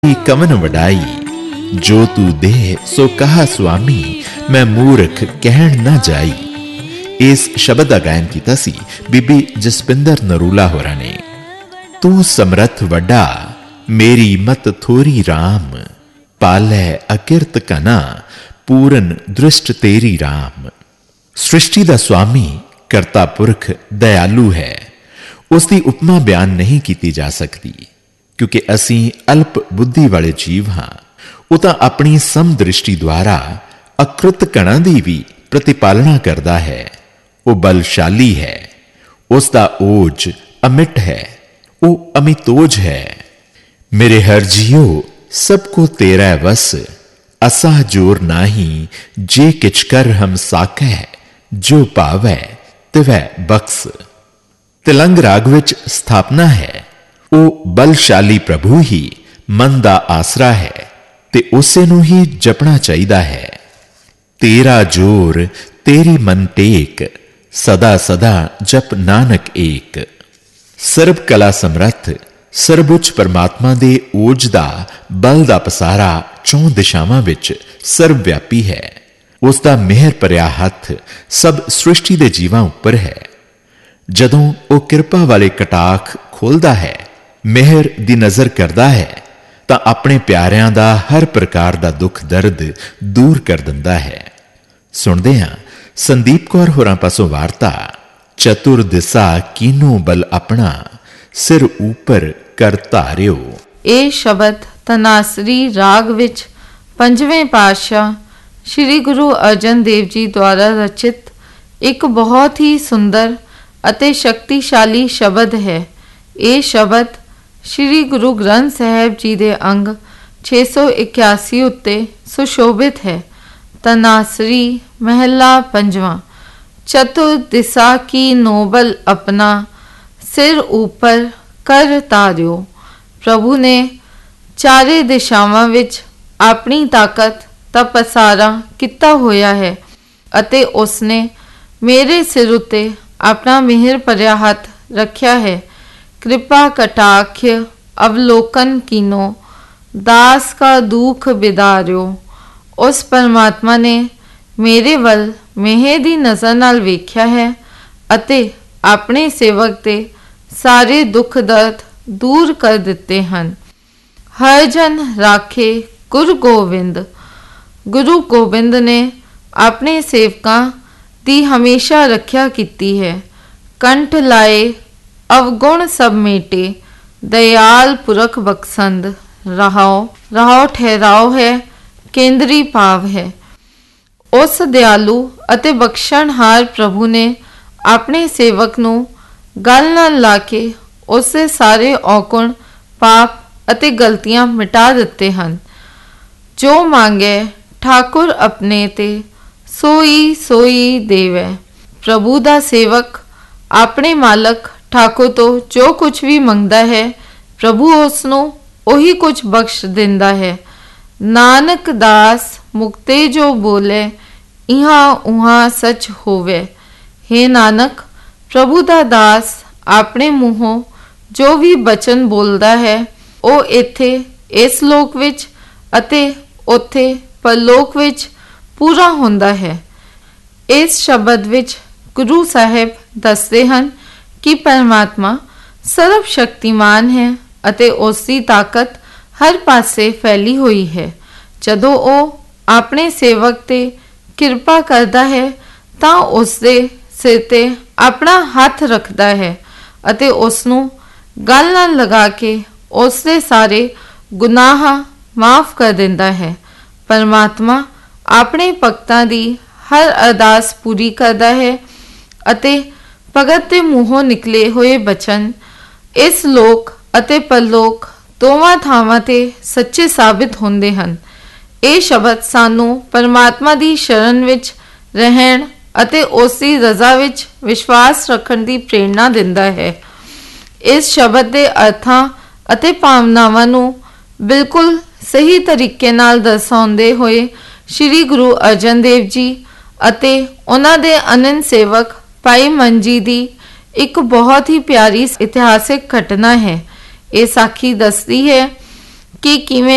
कवन वडाई, जो तू दे सो कहा स्वामी, मैं मूर्ख कहण न जाई। इस शब्द का गायन किया सी बीबी जसपिंदर नरूला होरां ने। तू समरथ वड्डा, मेरी मत थोरी राम, पालै अकिरत कना, पूरन दृष्ट तेरी राम। सृष्टि का स्वामी करता पुरख दयालु है। उसकी उपमा बयान नहीं की जा सकती, क्योंकि असी अल्प बुद्धि वाले जीव हाँ। वो तो अपनी समदृष्टि द्वारा अकृत कणा की भी प्रतिपालना करता है। वो बलशाली है, उसका ओज अमिट है, वो अमितोज है। मेरे हर जियो सबको तेरा वस, असा जोर नाही, जे किच कर हम साकै, जो पावै तिवै बख्स। तिलंग राग विच स्थापना है। वो बलशाली प्रभु ही मन का आसरा है, ते उसे नूं ही जपना चाहिदा है। तेरा जोर तेरी मन टेक, सदा सदा जप नानक एक। सर्व कला समर्थ सर्वउच्च परमात्मा दे ओज दा बल दा पसारा चौं दिशावां विच सर्वव्यापी है। उसका मेहर भरिया हथ सब सृष्टि दे जीवां उपर है। जदों वो किरपा वाले कटाख खोलदा है, मेहर दी नजर करदा है, तां अपने प्यारियां दा हर प्रकार दा दुख दर्द दूर कर दिंदा है। सुनदे हां संदीप कौर होरां पासों वार्ता, चतुर दिशा कीनो बल अपना, सिर ऊपर कर धारियो। ये शब्द तनासरी राग विच पंजवें पातशाह श्री गुरु अर्जन देव जी द्वारा रचित एक बहुत ही सुंदर अते शक्तिशाली शब्द है। ये शब्द श्री गुरु ग्रंथ साहिब जी दे अंग 681 उत्ते सुशोभित है। तनासरी महला पंजवा। चतुर दिशा की नोबल अपना, सिर ऊपर कर तारियो। प्रभु ने चारे दिशावां विच अपनी ताकत दा पसारा किता होया है, अते उसने मेरे सिर उत्ते अपना मेहर भरिया हथ रखिया है। कृपा कटाक्ष अवलोकन कीनो, दास का दुख बिदारियो। उस परमात्मा ने मेरे वल मेहर दी नज़र नाल वेख्या है, अते अपने सेवक दे सारे दुख दर्द दूर कर दिते हन। हर जन राखे गुरु गोविंद। गुरु गोबिंद ने अपने सेवकां दी हमेशा रखिया कीती है। कंठ लाए अवगुण सब मेटे, दयाल पुरख बख्संद। रहाओ रहाओ ठहराओ है, केंद्री भाव है। उस दयालु अते बख्शणहार प्रभु ने अपने सेवक नूं गल नाल ला के उससे सारे औगुण पाप अते गलतियां मिटा दिते हन। जो मांगे ठाकुर अपने ते, सोई सोई देवै। प्रभु दा सेवक अपने मालक ठाकुर तो जो कुछ भी मंगदा है, प्रभु उसनों ओही कुछ बख्श दिंदा है। नानक दास मुक्ते जो बोले, इहाँ उहाँ सच होवे। हे नानक, प्रभु दा दास अपने मुँहों जो भी बचन बोलदा है, ओ इत्थे इस लोक विच अते उत्थे परलोक विच पूरा होंदा है। इस शब्द विच गुरु साहिब दसदे हन कि परमात्मा सर्व शक्तिमान है अते उसकी ताकत हर पासे फैली हुई है। जदों वो अपने सेवक ते किरपा करदा है, तां उसदे सिर ते अपना हथ रखदा है अते उसनूं गल नाल लगा के उसदे सारे गुनाह माफ कर दिंदा है। परमात्मा अपने भगतां दी हर अरदास पूरी करदा है अते भगत दे मूहों निकले हुए बचन इस लोक अते परलोक दोवां थावां ते सच्चे साबित होंदे हन। ये शब्द सानू परमात्मा दी शरण विच रहण अते उसकी रजा विच विश्वास रखण दी प्रेरणा दिंदा है। इस शब्द दे अर्थां अते भावनावां नू बिल्कुल सही तरीके नाल दर्शाउंदे होए श्री गुरु अर्जन देव जी अते उन्हां दे अनंत सेवक भाई मंजी दी एक बहुत ही प्यारी इतिहासिक घटना है। ये साखी दसदी है कि किवें